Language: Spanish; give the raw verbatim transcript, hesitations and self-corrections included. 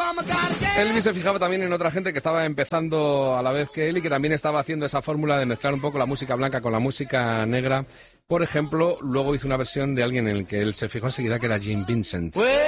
Elvis se fijaba también en otra gente que estaba empezando a la vez que él y que también estaba haciendo esa fórmula de mezclar un poco la música blanca con la música negra. Por ejemplo, luego hizo una versión de alguien en el que él se fijó enseguida, que era Jim Vincent.